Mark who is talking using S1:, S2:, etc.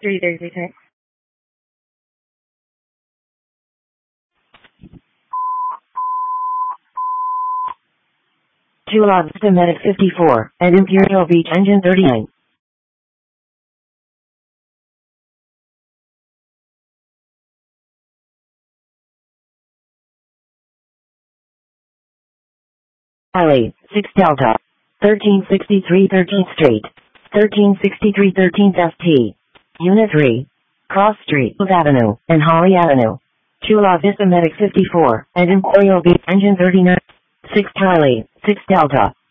S1: 336.
S2: Chula Vista Medic 54, and Imperial Beach Engine 39. Alley, 6 Delta. 1363 13th Street. 1363 13th ST. Unit 3. Cross Street, Love Avenue, and Holly Avenue. Chula Vista Medic 54, and Imperial Beach Engine 39. 6 Charlie, 6 Delta.